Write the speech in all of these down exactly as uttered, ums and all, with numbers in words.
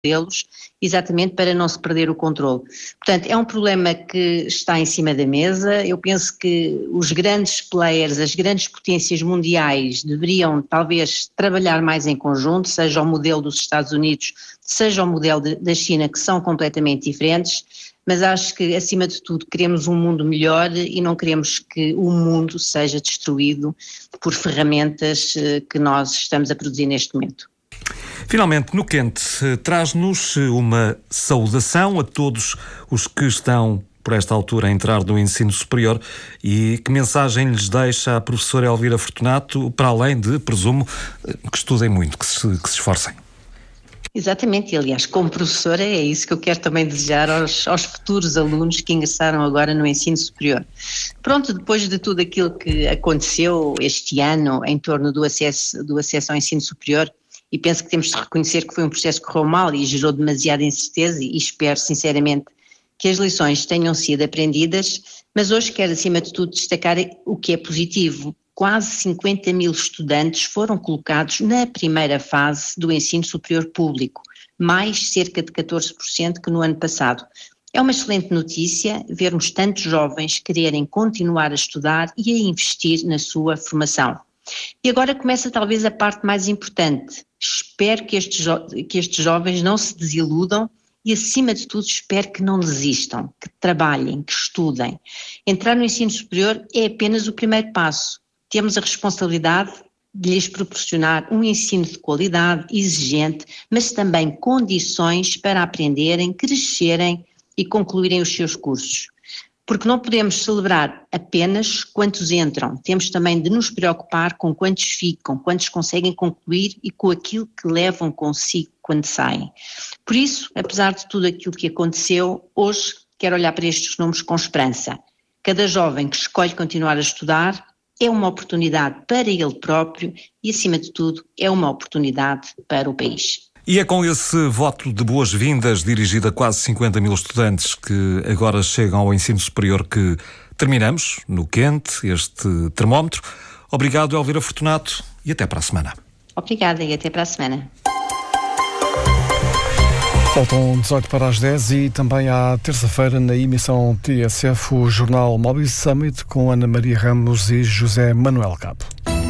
modelos, exatamente para não se perder o controle. Portanto, é um problema que está em cima da mesa. Eu penso que os grandes players, as grandes potências mundiais deveriam talvez trabalhar mais em conjunto, seja o modelo dos Estados Unidos, seja o modelo de, da China, que são completamente diferentes, mas acho que acima de tudo queremos um mundo melhor e não queremos que o mundo seja destruído por ferramentas que nós estamos a produzir neste momento. Finalmente, no Quente, traz-nos uma saudação a todos os que estão, por esta altura, a entrar no ensino superior, e que mensagem lhes deixa a professora Elvira Fortunato, para além de, presumo, que estudem muito, que se, que se esforcem. Exatamente, e aliás, como professora é isso que eu quero também desejar aos, aos futuros alunos que ingressaram agora no ensino superior. Pronto, depois de tudo aquilo que aconteceu este ano em torno do acesso, do acesso ao ensino superior, e penso que temos de reconhecer que foi um processo que correu mal e gerou demasiada incerteza, e espero sinceramente que as lições tenham sido aprendidas, mas hoje quero acima de tudo destacar o que é positivo. Quase cinquenta mil estudantes foram colocados na primeira fase do ensino superior público, mais cerca de catorze por cento que no ano passado. É uma excelente notícia vermos tantos jovens quererem continuar a estudar e a investir na sua formação. E agora começa talvez a parte mais importante. Espero que estes, jo- que estes jovens não se desiludam e, acima de tudo, espero que não desistam, que trabalhem, que estudem. Entrar no ensino superior é apenas o primeiro passo. Temos a responsabilidade de lhes proporcionar um ensino de qualidade, exigente, mas também condições para aprenderem, crescerem e concluírem os seus cursos. Porque não podemos celebrar apenas quantos entram, temos também de nos preocupar com quantos ficam, quantos conseguem concluir e com aquilo que levam consigo quando saem. Por isso, apesar de tudo aquilo que aconteceu, hoje quero olhar para estes números com esperança. Cada jovem que escolhe continuar a estudar é uma oportunidade para ele próprio e, acima de tudo, é uma oportunidade para o país. E é com esse voto de boas-vindas dirigido a quase cinquenta mil estudantes que agora chegam ao ensino superior que terminamos, no Quente, este termómetro. Obrigado, Elvira Fortunato, e até para a semana. Obrigada e até para a semana. Faltam dezoito para as dez e também à terça-feira na emissão T S F o Jornal Mobile Summit com Ana Maria Ramos e José Manuel Cabo.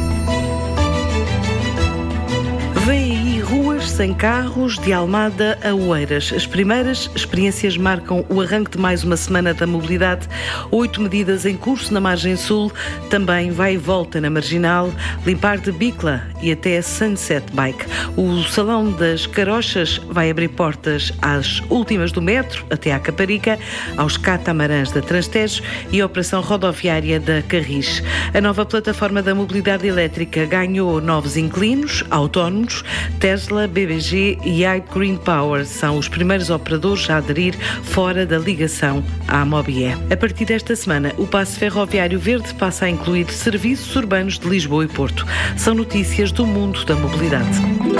Vem aí ruas sem carros de Almada a Oeiras. As primeiras experiências marcam o arranque de mais uma semana da mobilidade. Oito medidas em curso na margem sul, também vai e volta na Marginal, limpar de Bicla e até Sunset Bike. O Salão das Carochas vai abrir portas às últimas do metro, até à Caparica, aos catamarãs da Transtejo e a operação rodoviária da Carris. A nova plataforma da mobilidade elétrica ganhou novos inquilinos, autónomos. Tesla, B B G e iGreen Power são os primeiros operadores a aderir fora da ligação à Mobie. A partir desta semana, o passe ferroviário verde passa a incluir serviços urbanos de Lisboa e Porto. São notícias do mundo da mobilidade.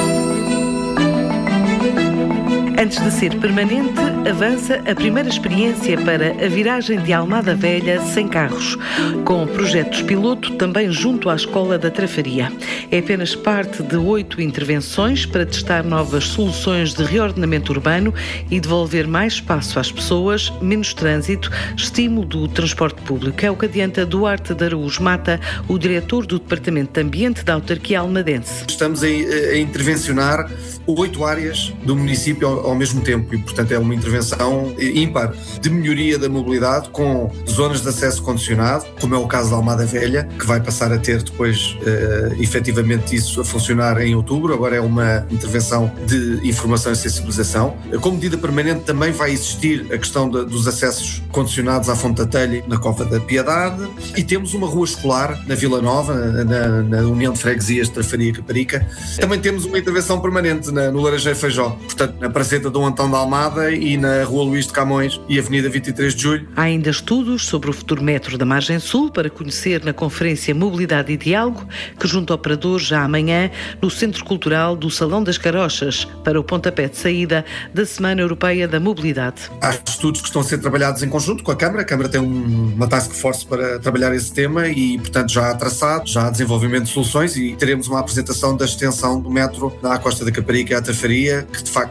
Antes de ser permanente, avança a primeira experiência para a viragem de Almada Velha sem carros, com projetos piloto também junto à Escola da Trafaria. É apenas parte de oito intervenções para testar novas soluções de reordenamento urbano e devolver mais espaço às pessoas, menos trânsito, estímulo do transporte público. É o que adianta Duarte de Araújo Mata, o diretor do Departamento de Ambiente da Autarquia almadense. Estamos a, a intervencionar oito áreas do município ao, ao mesmo tempo e, portanto, é uma intervenção ímpar de melhoria da mobilidade com zonas de acesso condicionado, como é o caso da Almada Velha, que vai passar a ter depois uh, efetivamente isso a funcionar em outubro. Agora é uma intervenção de informação e sensibilização. Como medida permanente também vai existir a questão de, dos acessos condicionados à Fonte da Telha na Cova da Piedade, e temos uma rua escolar na Vila Nova, na, na União de Freguesias de Trafaria e Caparica. Também temos uma intervenção permanente na, no Laranjeiro Feijó, portanto na Praceta Dom Antão da Almada e na Rua Luís de Camões e Avenida vinte e três de Julho. Há ainda estudos sobre o futuro metro da Margem Sul para conhecer na Conferência Mobilidade e Diálogo, que junta operadores já amanhã no Centro Cultural do Salão das Carochas, para o pontapé de saída da Semana Europeia da Mobilidade. Há estudos que estão a ser trabalhados em conjunto com a Câmara. A Câmara tem um, uma task force para trabalhar esse tema e, portanto, já há traçado, já há desenvolvimento de soluções, e teremos uma apresentação da extensão do metro à Costa da Caparica e à Trafaria, que de facto é uma intervenção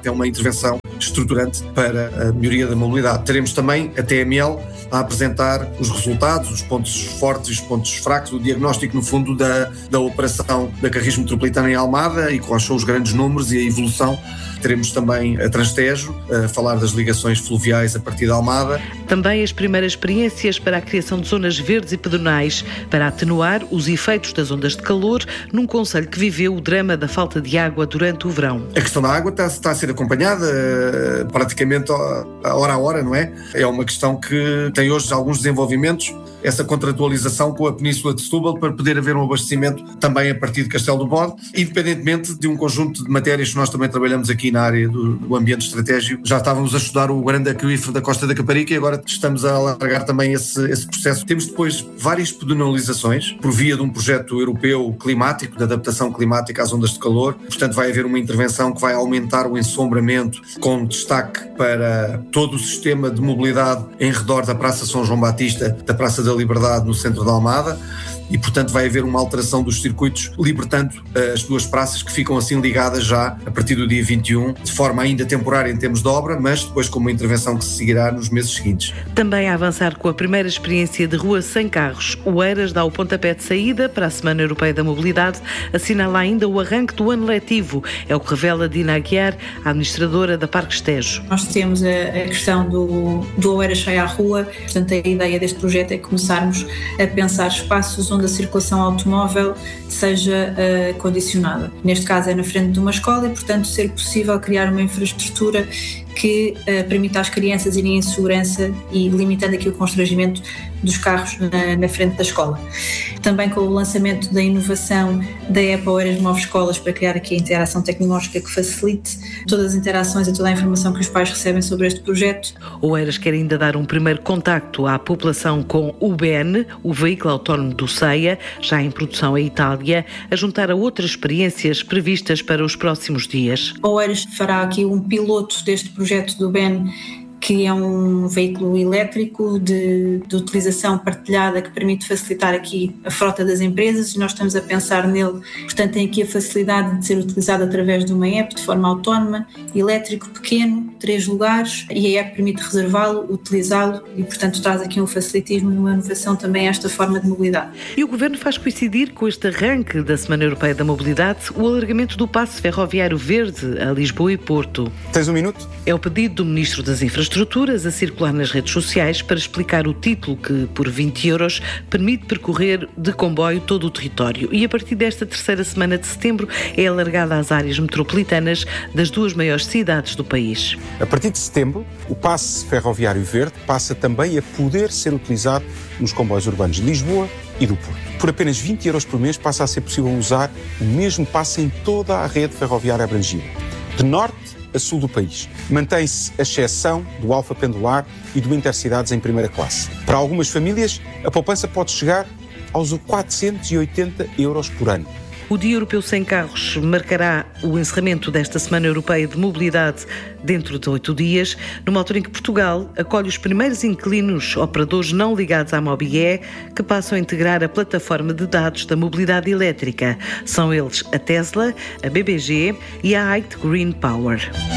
intervenção estruturante para a melhoria da mobilidade. Teremos também a T M L a apresentar os resultados, os pontos fortes e os pontos fracos, o diagnóstico, no fundo, da, da operação da Carris Metropolitana em Almada e quais são os grandes números e a evolução. Teremos também a Transtejo, a falar das ligações fluviais a partir de Almada. Também as primeiras experiências para a criação de zonas verdes e pedonais, para atenuar os efeitos das ondas de calor num concelho que viveu o drama da falta de água durante o verão. A questão da água está, está a ser acompanhada praticamente a hora a hora, não é? É uma questão que tem hoje alguns desenvolvimentos, essa contratualização com a Península de Setúbal para poder haver um abastecimento também a partir de Castelo do Bode, independentemente de um conjunto de matérias que nós também trabalhamos aqui na área do, do ambiente estratégico. Já estávamos a estudar o grande aquífero da Costa da Caparica e agora estamos a alargar também esse, esse processo. Temos depois várias pedonalizações por via de um projeto europeu climático, de adaptação climática às ondas de calor. Portanto, vai haver uma intervenção que vai aumentar o ensombramento com destaque para todo o sistema de mobilidade em redor da Praça São João Batista, da Praça da Liberdade no centro da Almada. E, portanto, vai haver uma alteração dos circuitos, libertando uh, as duas praças que ficam assim ligadas já a partir do dia vinte e um, de forma ainda temporária em termos de obra, mas depois com uma intervenção que se seguirá nos meses seguintes. Também a avançar com a primeira experiência de rua sem carros, Oeiras dá o pontapé de saída para a Semana Europeia da Mobilidade, assinala ainda o arranque do ano letivo, é o que revela Dina Aguiar, a administradora da Parque Estejo. Nós temos a, a questão do, do Oeiras sai à rua, portanto a ideia deste projeto é começarmos a pensar espaços onde a circulação automóvel seja uh, condicionada. Neste caso é na frente de uma escola e, portanto, ser possível criar uma infraestrutura que uh, permita às crianças irem em segurança e limitando aqui o constrangimento dos carros na, na frente da escola. Também com o lançamento da inovação da app Oeiras Move Escolas para criar aqui a interação tecnológica que facilite todas as interações e toda a informação que os pais recebem sobre este projeto. Oeiras quer ainda dar um primeiro contacto à população com o B E N, o veículo autónomo do SEIA, já em produção em Itália, a juntar a outras experiências previstas para os próximos dias. Oeiras fará aqui um piloto deste projeto do B E N, que é um veículo elétrico de, de utilização partilhada que permite facilitar aqui a frota das empresas e nós estamos a pensar nele, portanto tem aqui a facilidade de ser utilizado através de uma app de forma autónoma, elétrico, pequeno, três lugares e a app permite reservá-lo, utilizá-lo e portanto traz aqui um facilitismo e uma inovação também a esta forma de mobilidade. E o Governo faz coincidir com este arranque da Semana Europeia da Mobilidade o alargamento do passe ferroviário verde a Lisboa e Porto. Tens um minuto? É o pedido do Ministro das Infraestruturas Estruturas a circular nas redes sociais para explicar o título que, por vinte euros, permite percorrer de comboio todo o território e a partir desta terceira semana de setembro é alargada às áreas metropolitanas das duas maiores cidades do país. A partir de setembro, o passe ferroviário verde passa também a poder ser utilizado nos comboios urbanos de Lisboa e do Porto. Por apenas vinte euros por mês passa a ser possível usar o mesmo passe em toda a rede ferroviária abrangida, de norte a sul do país. Mantém-se a exceção do Alfa Pendular e do Intercidades em primeira classe. Para algumas famílias, a poupança pode chegar aos quatrocentos e oitenta euros por ano. O Dia Europeu Sem Carros marcará o encerramento desta Semana Europeia de Mobilidade dentro de oito dias, numa altura em que Portugal acolhe os primeiros inquilinos operadores não ligados à Mobie, que passam a integrar a plataforma de dados da mobilidade elétrica. São eles a Tesla, a B B G e a Height Green Power.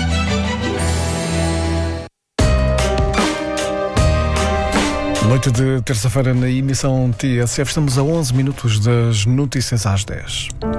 Noite de terça-feira na emissão T S F, estamos a onze minutos das notícias às dez.